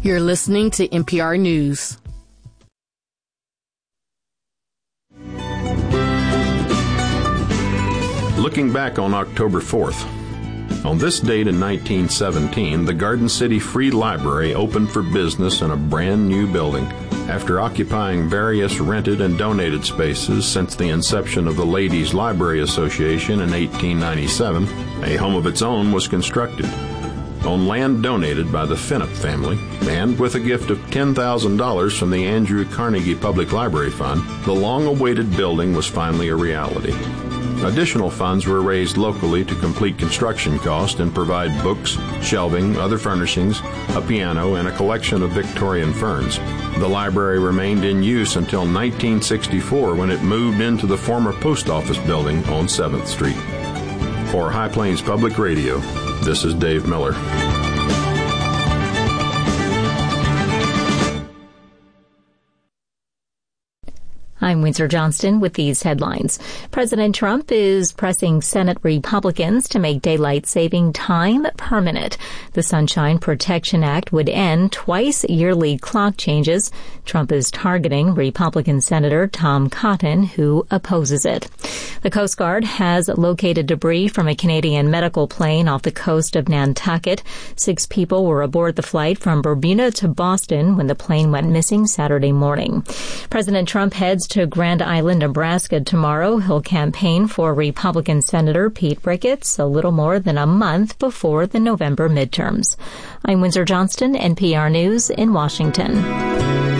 You're listening to NPR News. Looking back on October 4th. On this date in 1917, the Garden City Free Library opened for business in a brand new building. After occupying various rented and donated spaces since the inception of the Ladies' Library Association in 1897, a home of its own was constructed. On land donated by the Finnop family, and with a gift of $10,000 from the Andrew Carnegie Public Library Fund, the long-awaited building was finally a reality. Additional funds were raised locally to complete construction costs and provide books, shelving, other furnishings, a piano, and a collection of Victorian ferns. The library remained in use until 1964 when it moved into the former post office building on 7th Street. For High Plains Public Radio, this is Dave Miller. I'm Windsor Johnston with these headlines. President Trump is pressing Senate Republicans to make daylight saving time permanent. The Sunshine Protection Act would end twice-yearly clock changes. Trump is targeting Republican Senator Tom Cotton, who opposes it. The Coast Guard has located debris from a Canadian medical plane off the coast of Nantucket. 6 people were aboard the flight from Bermuda to Boston when the plane went missing Saturday morning. President Trump heads to Grand Island, Nebraska tomorrow. He'll campaign for Republican Senator Pete Ricketts a little more than a month before the November midterms. I'm Windsor Johnston, NPR News in Washington.